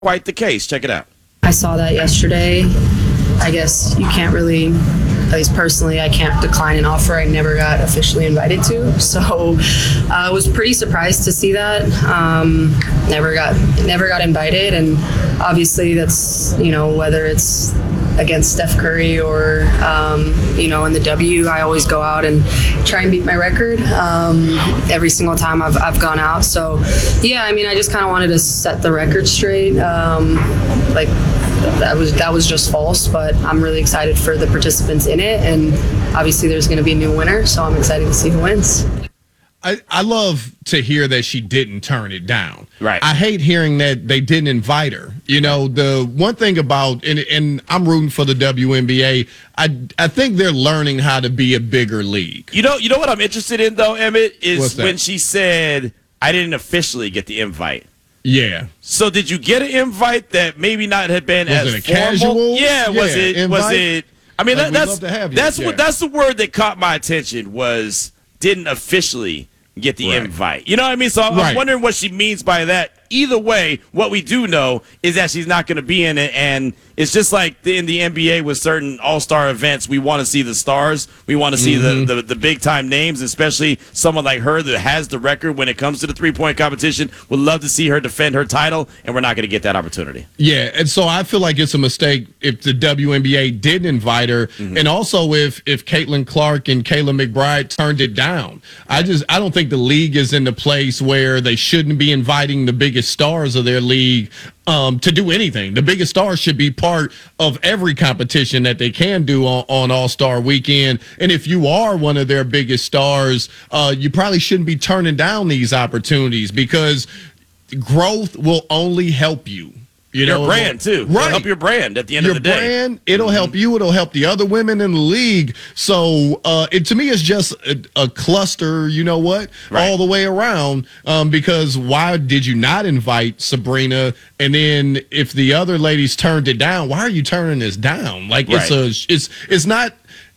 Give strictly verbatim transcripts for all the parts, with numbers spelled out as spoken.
quite the case. Check it out. I saw that yesterday. I guess you can't really, at least personally, I can't decline an offer I never got officially invited to. So uh, I was pretty surprised to see that. Um, never got never got invited, and obviously that's, you know, whether it's against Steph Curry or, um, you know, in the W, I always go out and try and beat my record um, every single time I've, I've gone out. So, yeah, I mean, I just kind of wanted to set the record straight. Um, like, that was that was just false, but I'm really excited for the participants in it, and obviously there's going to be a new winner, so I'm excited to see who wins. I, I love to hear that she didn't turn it down. Right. I hate hearing that they didn't invite her. You know, the one thing about, and, and I'm rooting for the W N B A, I, I think they're learning how to be a bigger league. You know, you know what I'm interested in, though, Emmett, What's is that? when she said, I didn't officially get the invite. Yeah. So did you get an invite that maybe not had been Was as it a formal? casual? Yeah, was Yeah, it invite? was it I mean Like, that, we'd that's love to have you. that's Yeah. what that's the word that caught my attention was didn't officially get the Right. invite. You know what I mean? So I'm Right. wondering what she means by that. Either way, what we do know is that she's not going to be in it, and it's just like the, in the N B A with certain all-star events, we want to see the stars. We want to see Mm-hmm. the, the, the big-time names, especially someone like her that has the record when it comes to the three-point competition. Would love to see her defend her title, and we're not going to get that opportunity. Yeah, and so I feel like it's a mistake if the W N B A did invite her, Mm-hmm. and also if if Caitlin Clark and Kayla McBride turned it down. I just I don't think the league is in the place where they shouldn't be inviting the biggest stars of their league um, to do anything. The biggest stars should be part of every competition that they can do on, on All-Star Weekend. And if you are one of their biggest stars, uh, you probably shouldn't be turning down these opportunities because growth will only help you. You Your know, brand, too. It'll Right. help your brand at the end Your of the day. brand, it'll help you. It'll help the other women in the league. So uh, it to me, it's just a, a cluster, you know what, Right. all the way around. Um, because why did you not invite Sabrina? And then if the other ladies turned it down, why are you turning this down? Like it's Right. a, it's it's not.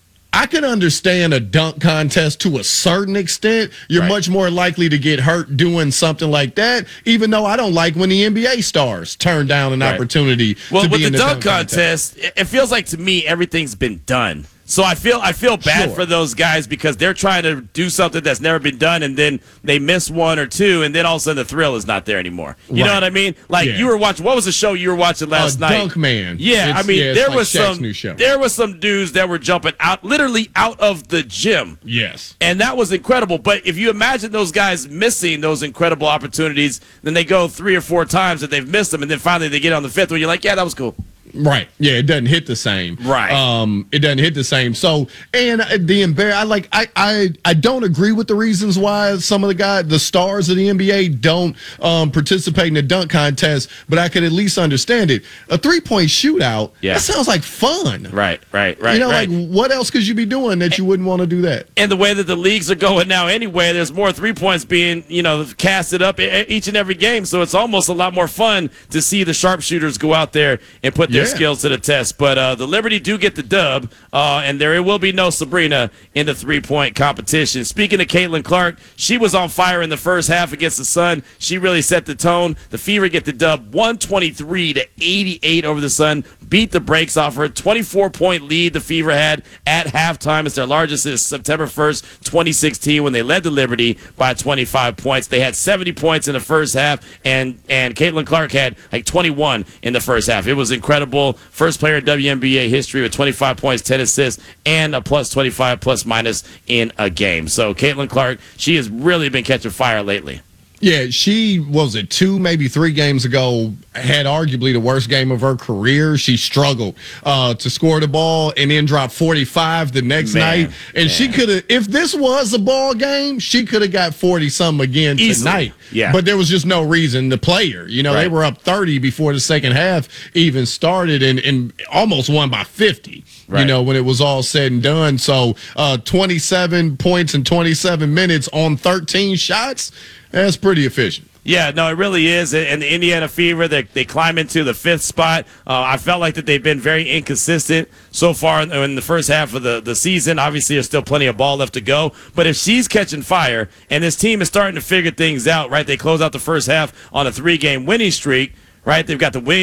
I can understand a dunk contest to a certain extent. You're Right. much more likely to get hurt doing something like that, even though I don't like when the N B A stars turn down an Right. opportunity Well, to with be the in the dunk contest, it it feels like to me everything's been done. So I feel I feel bad Sure. for those guys because they're trying to do something that's never been done, and then they miss one or two, and then all of a sudden the thrill is not there anymore. You know Right. what I mean? Like Yeah. you were watching. What was the show you were watching last Uh, night? Dunk Man. Yeah, It's- I mean yeah, it's there like was Shaq's some new show. there was some dudes that were jumping out, literally out of the gym. Yes. And that was incredible. But if you imagine those guys missing those incredible opportunities, then they go three or four times that they've missed them, and then finally they get on the fifth one. You're like, yeah, that was cool. Right. Yeah, it doesn't hit the same. Right. Um, it doesn't hit the same. So, and uh, the embar I like I I I don't agree with the reasons why some of the guys, the stars of the N B A don't um participate in the dunk contest, but I could at least understand it. A three-point shootout, Yeah. that sounds like fun. Right, right, right. You know, right. like what else could you be doing that you wouldn't want to do that? And the way that the leagues are going now anyway, there's more three points being, you know, casted up e- each and every game. So it's almost a lot more fun to see the sharpshooters go out there and put their Yeah. skills to the test. But uh, the Liberty do get the dub, uh, and there will be no Sabrina in the three-point competition. Speaking of Caitlin Clark, she was on fire in the first half against the Sun. She really set the tone. The Fever get the dub one twenty-three to eighty-eight over the Sun. Beat the brakes off her. twenty-four point lead the Fever had at halftime. It's their largest since September first, twenty sixteen, when they led the Liberty by twenty-five points. They had seventy points in the first half, and, and Caitlin Clark had like twenty-one in the first half. It was incredible. First player in W N B A history with twenty-five points, ten assists, and a plus twenty-five plus minus in a game. So Caitlin Clark, she has really been catching fire lately. Yeah, she was it two, maybe three games ago, had arguably the worst game of her career. She struggled uh, to score the ball and then dropped forty-five the next Man, night. And man. she could have, if this was a ball game, she could have got forty some again Easily. tonight. Yeah. But there was just no reason to play her. You know, they Right. were up thirty before the second half even started and, and almost won by fifty. You Right. know, when it was all said and done. So uh, twenty-seven points in twenty-seven minutes on thirteen shots. That's pretty efficient. Yeah, no, it really is. And the Indiana Fever, they, they climb into the fifth spot. Uh, I felt like that they've been very inconsistent so far in, in the first half of the, the season. Obviously, there's still plenty of ball left to go. But if she's catching fire and this team is starting to figure things out, right, they close out the first half on a three-game winning streak, right? They've got the Williams